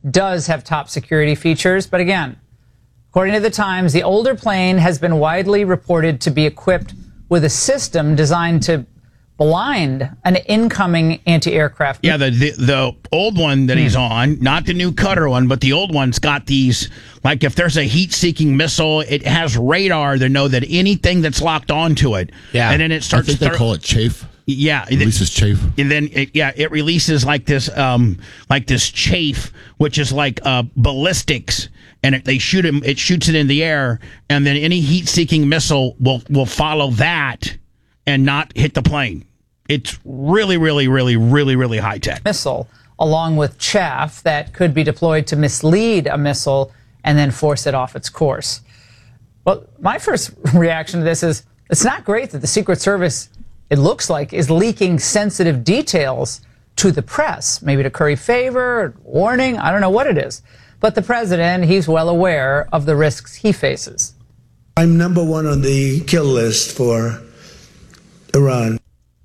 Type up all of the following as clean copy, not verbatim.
does have top security features, but again, according to the Times, the older plane has been widely reported to be equipped with a system designed to blind an incoming anti-aircraft. Yeah, the old one that he's on, not the new Cutter one, but the old one's got these, like if there's a heat-seeking missile, it has radar to know that anything that's locked onto it. Yeah. And then it starts... I think they call it chafe. Yeah. It releases chafe. And then, it releases like this chafe, which is like ballistics. And it shoots it in the air, and then any heat-seeking missile will follow that and not hit the plane. It's really, really, really, really, really high-tech. Missile, along with chaff that could be deployed to mislead a missile and then force it off its course. Well, my first reaction to this is it's not great that the Secret Service, it looks like, is leaking sensitive details to the press, maybe to curry favor, warning, I don't know what it is. But the president, he's well aware of the risks he faces. I'm number one on the kill list for Iran.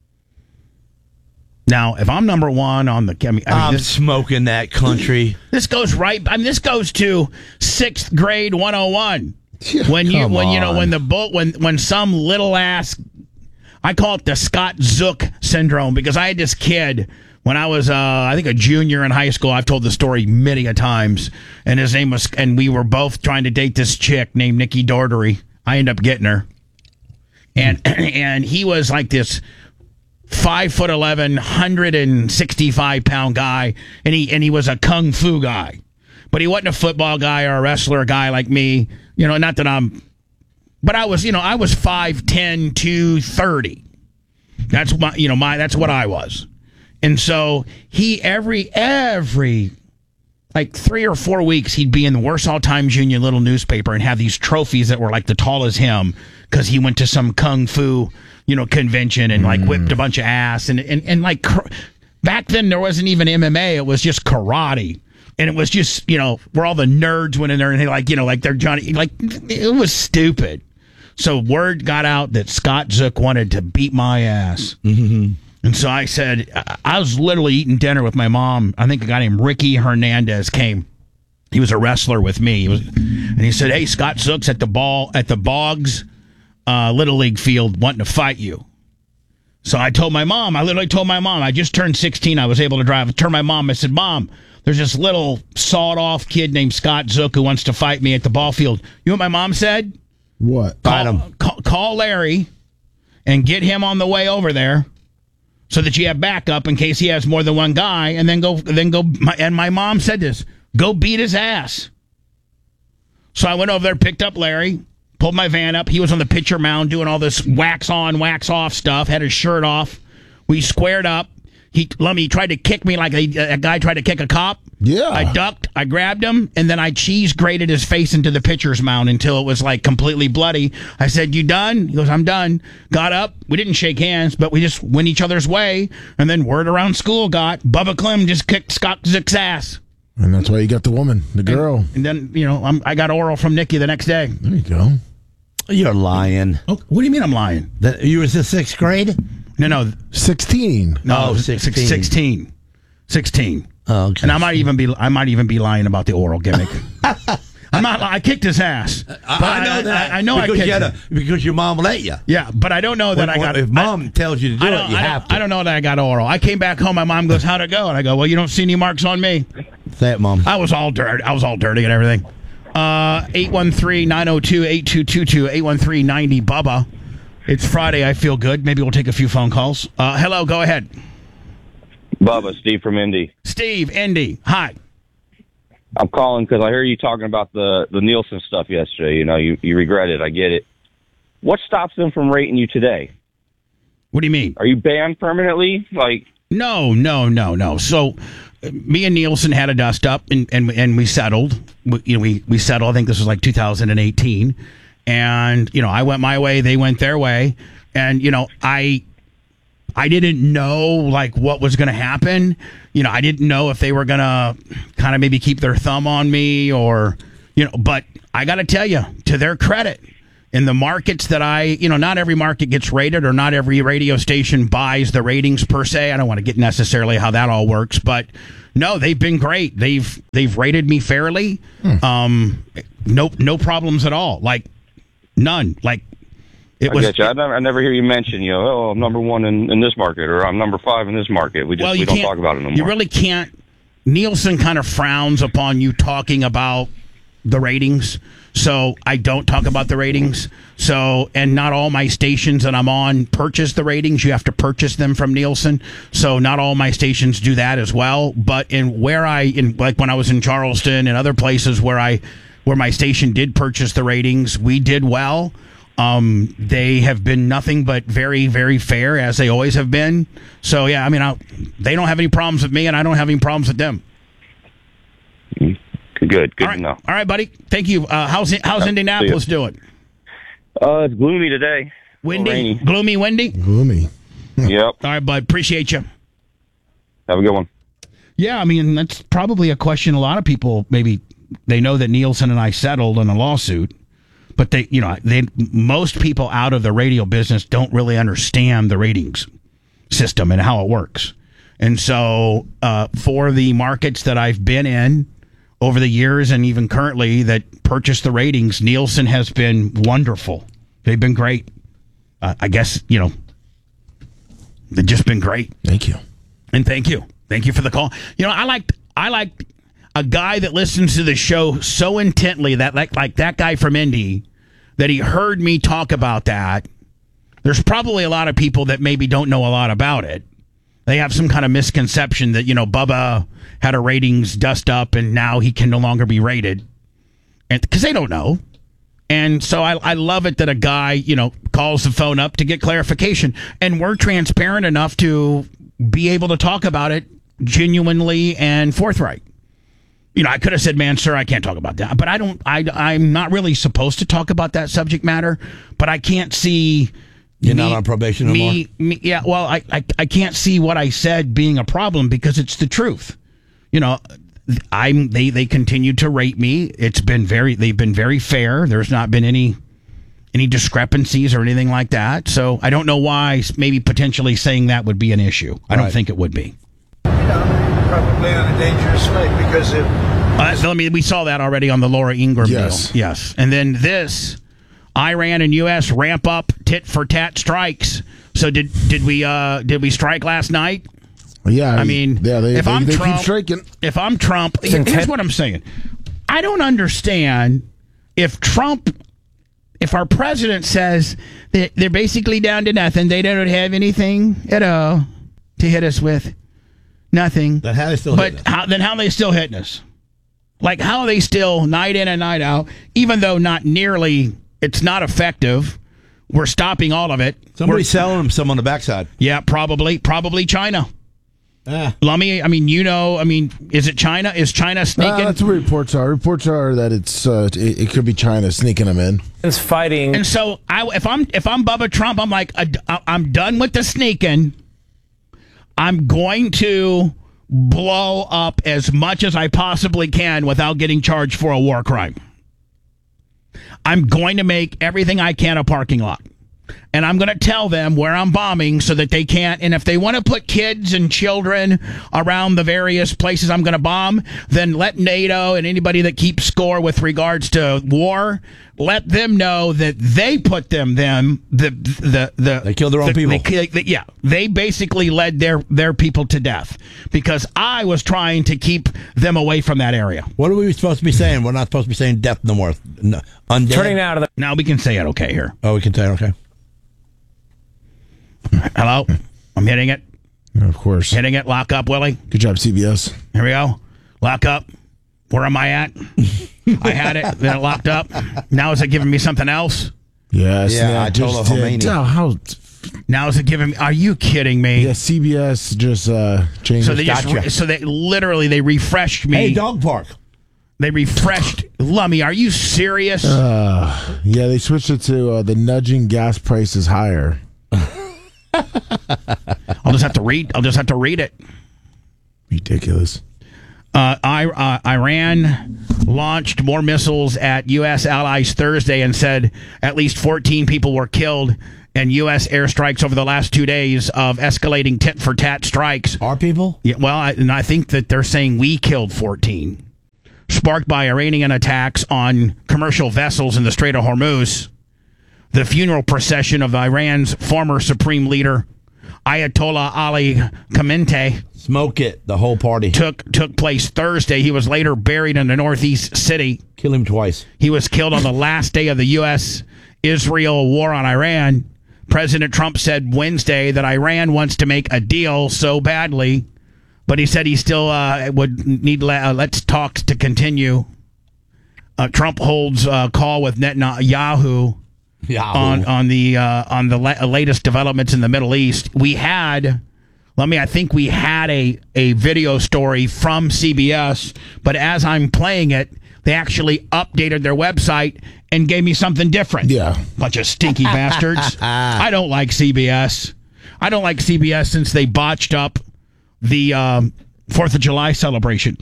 Now, if I'm number one on the... I'm smoking that country. This goes right... this goes to 6th grade 101. When some little ass... I call it the Scott Zook syndrome, because I had this kid when I was, I think, a junior in high school. I've told the story many a times, and his name was... And we were both trying to date this chick named Nikki Daugherty. I ended up getting her. And he was like this 5'11", 165-pound guy, and he was a kung fu guy, but he wasn't a football guy or a wrestler guy like me. Not that I'm, but I was 5'10", 230. That's that's what I was, and so he every like 3 or 4 weeks he'd be in the Warsaw Times Union little newspaper and have these trophies that were like the tall as him, because he went to some kung fu, convention and like whipped a bunch of ass and like back then there wasn't even MMA, it was just karate, and it was just where all the nerds went in there and they like they're Johnny, like it was stupid. So word got out that Scott Zook wanted to beat my ass, and so I said, I was literally eating dinner with my mom. I think a guy named Ricky Hernandez came. He was a wrestler with me. And he said, "Hey, Scott Zook's at the Boggs Little League field wanting to fight you." So I literally told my mom, I just turned 16. I was able to drive. I turned my mom. I said, "Mom, there's this little sawed-off kid named Scott Zook who wants to fight me at the ball field." You know what my mom said? What? Call Larry and get him on the way over there so that you have backup in case he has more than one guy, and then go. And my mom said this, go beat his ass. So I went over there, picked up Larry, pulled my van up. He was on the pitcher mound doing all this wax on, wax off stuff, had his shirt off. We squared up. He tried to kick me like a guy tried to kick a cop. Yeah. I ducked, I grabbed him, and then I cheese grated his face into the pitcher's mound until it was like completely bloody. I said, "You done?" He goes, "I'm done." Got up. We didn't shake hands, but we just went each other's way. And then word around school got Bubba Clem just kicked Scott Zook's ass. And that's why you got the woman, the girl. And then, I got oral from Nikki the next day. There you go. You're lying. Oh, what do you mean I'm lying? You was in 6th grade? No. 16. No, 16. 16. Oh, okay. And I might even be lying about the oral gimmick. I'm not. I kicked his ass. I know that. I know because I kicked him. because your mom let you. Yeah, but I don't know that I got. If mom tells you to do it, you have to. I don't know that I got oral. I came back home. My mom goes, "How'd it go?" And I go, "Well, you don't see any marks on me." Say it, Mom. I was all dirty. And everything. 813-902-8222. 813-90-BUBBA. It's Friday. I feel good. Maybe we'll take a few phone calls. Hello. Go ahead. Bubba, Steve from Indy. Steve, Indy. Hi. I'm calling because I hear you talking about the Nielsen stuff yesterday. You regret it. I get it. What stops them from rating you today? What do you mean? Are you banned permanently? No. So me and Nielsen had a dust up, and we settled. We settled. I think this was like 2018. And, I went my way. They went their way. And, I didn't know like what was going to happen. I didn't know if they were going to kind of maybe keep their thumb on me or, but I got to tell you, to their credit, in the markets that not every market gets rated, or not every radio station buys the ratings per se. I don't want to get necessarily how that all works, but no, they've been great. They've rated me fairly. No problems at all. Like none. Like it was. I get you. I never hear you mention, I'm number one in this market, or I'm number 5 in this market. We don't talk about it no more. You really can't. Nielsen kind of frowns upon you talking about the ratings, so I don't talk about the ratings. So, and not all my stations that I'm on purchase the ratings. You have to purchase them from Nielsen. So not all my stations do that as well. But like when I was in Charleston and other places where my station did purchase the ratings, we did well. They have been nothing but very, very fair, as they always have been. So, yeah, I mean, they don't have any problems with me, and I don't have any problems with them. Good to know. All right, buddy. Thank you. How's Indianapolis doing? It's gloomy today. Windy? Rainy. Gloomy, windy? Gloomy. Yep. All right, bud. Appreciate you. Have a good one. Yeah, I mean, that's probably a question a lot of people, maybe they know that Nielsen and I settled in a lawsuit. But most people out of the radio business don't really understand the ratings system and how it works. And so for the markets that I've been in over the years and even currently that purchase the ratings, Nielsen has been wonderful. They've been great. I guess, they've just been great. Thank you. And thank you. Thank you for the call. I like a guy that listens to the show so intently that like that guy from Indy, that he heard me talk about that. There's probably a lot of people that maybe don't know a lot about it. They have some kind of misconception that, Bubba had a ratings dust up and now he can no longer be rated. And because they don't know. And so I love it that a guy, calls the phone up to get clarification. And we're transparent enough to be able to talk about it genuinely and forthright. I could have said, man, sir, I can't talk about that. But I'm not really supposed to talk about that subject matter. But I can't see... You're not on probation no more? Yeah, well, I can't see what I said being a problem because it's the truth. They continue to rate me. They've been very fair. There's not been any discrepancies or anything like that. So I don't know why maybe potentially saying that would be an issue. I don't think it would be. Probably on a dangerous way because we saw that already on the Laura Ingraham deal. Yes. And then Iran and U.S. ramp up tit for tat strikes. So did we strike last night? Yeah. I mean, they keep striking. If I'm Trump, here's what I'm saying. I don't understand if our president says that they're basically down to nothing. They don't have anything at all to hit us with. Nothing. Then how are they still hitting us? How are they still hitting us? Like, how are they still night in and night out, even though it's not effective? We're stopping all of it. Somebody's selling them some on the backside. Yeah, probably China. Lummy, is it China? Is China sneaking? That's what reports are. Reports are that it could be China sneaking them in. It's fighting. And so if I'm Bubba Trump, I'm like, I'm done with the sneaking. I'm going to blow up as much as I possibly can without getting charged for a war crime. I'm going to make everything I can a parking lot. And I'm going to tell them where I'm bombing so that they can't. And if they want to put kids and children around the various places I'm going to bomb, then let NATO and anybody that keeps score with regards to war, let them know that they put they killed their own people. They basically led their people to death because I was trying to keep them away from that area. What are we supposed to be saying? We're not supposed to be saying death no more. Undead? Turning now Now we can say it okay here. Oh, we can say it okay. Hello? I'm hitting it. Of course. Hitting it. Lock up, Willie. Good job, CBS. Here we go. Lock up. Where am I at? I had it. Then it locked up. Now is it giving me something else? Yes. Yeah, I told Khomeini. Now is it giving me... Are you kidding me? Yeah, CBS just changed. So they literally refreshed me. Hey, dog park. They refreshed. Lummy, are you serious? Yeah, they switched it to the nudging gas prices higher. I'll just have to read it. Ridiculous. Iran launched more missiles at U.S. allies Thursday and said at least 14 people were killed in U.S. airstrikes over the last 2 days of escalating tit-for-tat strikes. Our people? Yeah, well, I think that they're saying we killed 14, sparked by Iranian attacks on commercial vessels in the Strait of Hormuz. The funeral procession of Iran's former supreme leader, Ayatollah Ali Khamenei, Smoke it, the whole party. took place Thursday. He was later buried in the northeast city. Kill him twice. He was killed on the last day of the U.S.-Israel war on Iran. President Trump said Wednesday that Iran wants to make a deal so badly, but he said he still would need let's talks to continue. Trump holds a call with Netanyahu on the latest developments in the Middle East. I think we had a video story from CBS, but as I'm playing it, they actually updated their website and gave me something different. Yeah. Bunch of stinky bastards. I don't like CBS. I don't like CBS since they botched up the 4th of July celebration.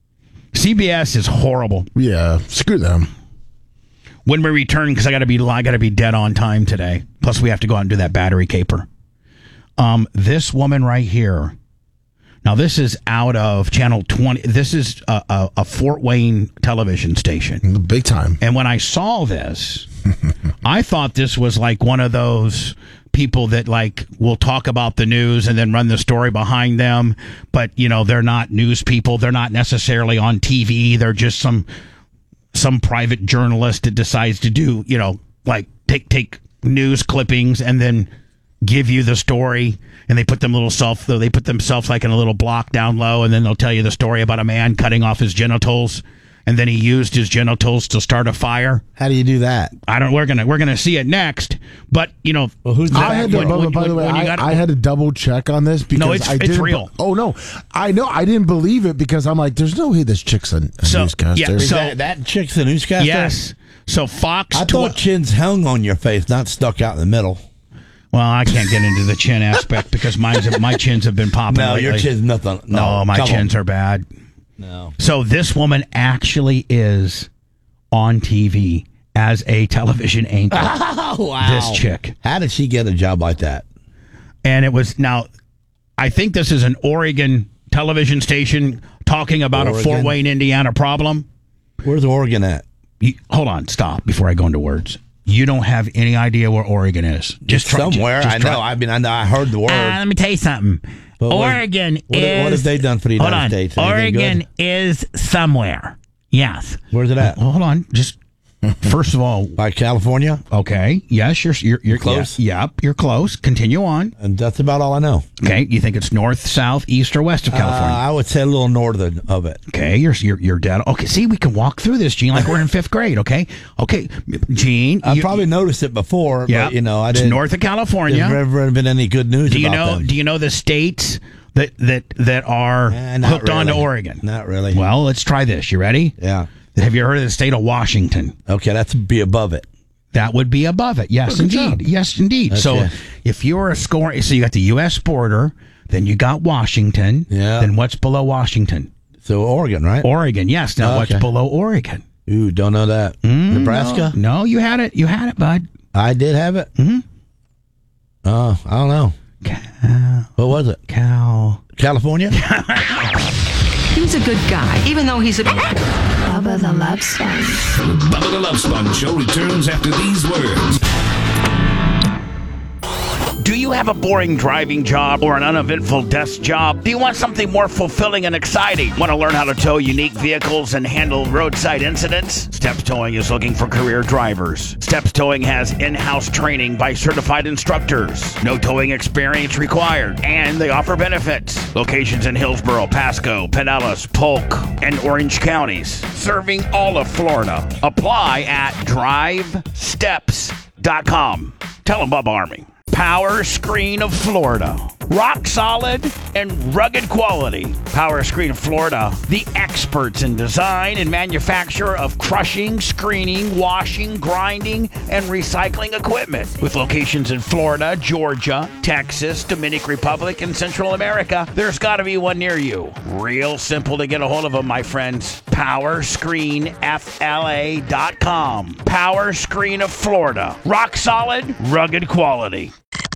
CBS is horrible. Yeah, screw them. When we return, because I got to be dead on time today. Plus, we have to go out and do that battery caper. This woman right here. Now, this is out of Channel 20. This is a Fort Wayne television station. Big time. And when I saw this, I thought this was like one of those people that like will talk about the news and then run the story behind them. But, you know, they're not news people. They're not necessarily on TV. They're just some private journalist that decides to do, you know, like take news clippings and then give you the story. And they put themselves like in a little block down low, and then they'll tell you the story about a man cutting off his genitals, and then he used his genitals to start a fire. How do you do that? We're gonna see it next. But you know, well, who's I had to, by the way, I had to double check on this because it's real. Oh no, I know I didn't believe it because I'm like, there's no way this chick's a newscaster. Yeah, so that chick's a newscaster. Yes. So Fox. I thought chins hung on your face, not stuck out in the middle. Well, I can't get into the chin aspect because my chins have been popping. No, lately. your chin's nothing. No, my chins are bad. No. So this woman actually is on TV as a television anchor. Oh, wow. This chick. How did she get a job like that? And it was I think this is an Oregon television station talking about a Fort Wayne, Indiana problem. Where's Oregon at? Hold on, stop before I go into words. You don't have any idea where Oregon is. Just somewhere. I know. I mean, I heard the word. Let me tell you something. But Oregon what have they done for the United States? Anything Oregon good? is somewhere. Yes. Where's it at? Hold on. Just first of all, by California. Okay. Yes, you're close. Yep, you're close. Continue on. And that's about all I know. Okay. You think it's north, south, east, or west of California? I would say a little northern of it. Okay. You're dead. Okay. See, we can walk through this, Gene, like we're in 5th grade. Okay. Okay, Gene. I probably noticed it before. Yeah. But, you know, I didn't. It's north of California. There's never been any good news about them. Do you know the states that are hooked onto Oregon? Not really. Well, let's try this. You ready? Yeah. Have you heard of the state of Washington? Okay, that's be above it. That would be above it. Yes, indeed. Yes, indeed. Okay. So if you're so you got the U.S. border, then you got Washington. Yeah. Then what's below Washington? So Oregon, right? Oregon, yes. Now what's below Oregon? Ooh, don't know that. Nebraska? No, you had it. You had it, bud. I did have it? Mm-hmm. Oh, I don't know. What was it? California? He's a good guy, even though he's a... Bubba the Love Sponge. The Bubba the Love Sponge Show returns after these words. Do you have a boring driving job or an uneventful desk job? Do you want something more fulfilling and exciting? Want to learn how to tow unique vehicles and handle roadside incidents? Steps Towing is looking for career drivers. Steps Towing has in-house training by certified instructors. No towing experience required, and they offer benefits. Locations in Hillsborough, Pasco, Pinellas, Polk, and Orange counties, serving all of Florida. Apply at drivesteps.com. Tell them Bubba Army. Power Screen of Florida. Rock solid and rugged quality. Power Screen of Florida, the experts in design and manufacture of crushing, screening, washing, grinding, and recycling equipment. With locations in Florida, Georgia, Texas, Dominican Republic, and Central America, there's got to be one near you. Real simple to get a hold of them, my friends. PowerscreenFLA.com. Power Screen of Florida. Rock solid, rugged quality.